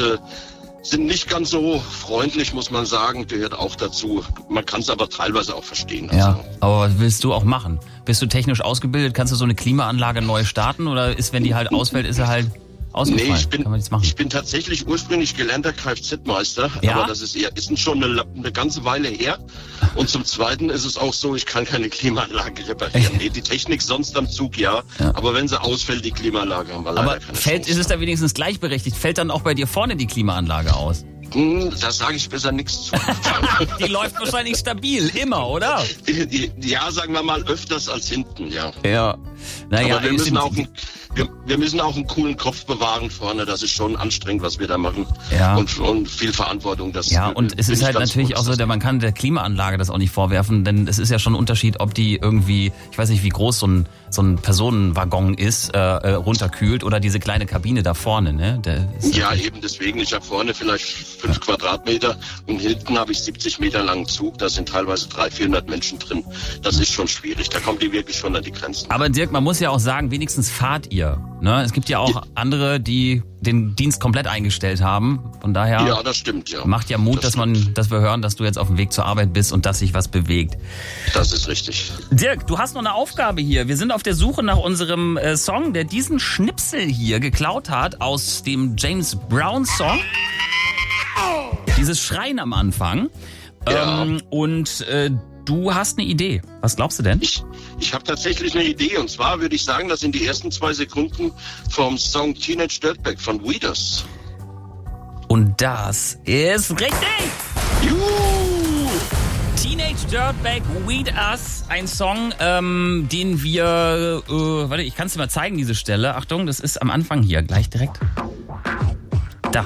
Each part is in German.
sind nicht ganz so freundlich, muss man sagen, gehört auch dazu. Man kann es aber teilweise auch verstehen. Ja, aber was willst du auch machen? Bist du technisch ausgebildet? Kannst du so eine Klimaanlage neu starten oder ist, wenn die halt ausfällt, ist er halt ausgefallen? Nee, kann man nichts machen? ich bin tatsächlich ursprünglich gelernter Kfz-Meister, Ja? aber das ist schon eine ganze Weile her. Und zum Zweiten ist es auch so, ich kann keine Klimaanlage reparieren. Nee, die Technik sonst am Zug, ja. Aber wenn sie ausfällt, die Klimaanlage haben wir leider keine Chance. Ist es da wenigstens gleichberechtigt? Fällt dann auch bei dir vorne die Klimaanlage aus? Da sage ich besser nichts zu. Die läuft wahrscheinlich stabil, immer, oder? Ja, sagen wir mal öfters als hinten, ja. Ja. Naja, aber wir müssen auch einen coolen Kopf bewahren vorne. Das ist schon anstrengend, was wir da machen. Ja. Und viel Verantwortung. Und es ist halt natürlich auch so, man kann der Klimaanlage das auch nicht vorwerfen, denn es ist ja schon ein Unterschied, ob die irgendwie, ich weiß nicht, wie groß so ein Personenwaggon ist, runterkühlt oder diese kleine Kabine da vorne, ne? Ja, eben deswegen. Ich habe vorne vielleicht 5 Quadratmeter und hinten habe ich 70 Meter langen Zug. Da sind teilweise 300-400 Menschen drin. Das ist schon schwierig. Da kommen die wirklich schon an die Grenzen. Aber Dirk, man muss ja auch sagen, wenigstens fahrt ihr. Ne? Es gibt ja auch andere, die den Dienst komplett eingestellt haben. Von daher ja, das stimmt, ja. Macht ja Mut, dass wir hören, dass du jetzt auf dem Weg zur Arbeit bist und dass sich was bewegt. Das ist richtig. Dirk, du hast noch eine Aufgabe hier. Wir sind auf der Suche nach unserem Song, der diesen Schnipsel hier geklaut hat aus dem James Brown Song. Dieses Schreien am Anfang. Ja. Du hast eine Idee. Was glaubst du denn? Ich habe tatsächlich eine Idee. Und zwar würde ich sagen, das sind die ersten 2 Sekunden vom Song Teenage Dirtbag von Weeders. Und das ist richtig! Juhu! Teenage Dirtbag, Weed Us, ein Song, den wir, warte, ich kann es dir mal zeigen, diese Stelle. Achtung, das ist am Anfang hier, gleich direkt. Da.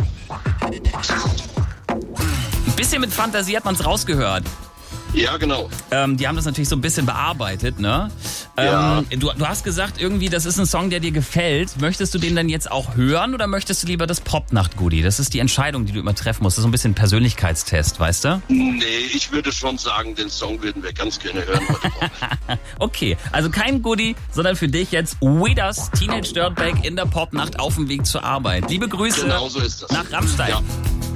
Ein bisschen mit Fantasie hat man es rausgehört. Ja, genau. Die haben das natürlich so ein bisschen bearbeitet, ne? Ja. Du hast gesagt, irgendwie, das ist ein Song, der dir gefällt. Möchtest du den dann jetzt auch hören oder möchtest du lieber das Popnacht-Goodie? Das ist die Entscheidung, die du immer treffen musst. Das ist so ein bisschen Persönlichkeitstest, weißt du? Nee, ich würde schon sagen, den Song würden wir ganz gerne hören heute Morgen. Okay, also kein Goodie, sondern für dich jetzt Weeders, Teenage Dirtbag in der Popnacht auf dem Weg zur Arbeit. Liebe Grüße Genau so ist das. nach Rammstein. Ja.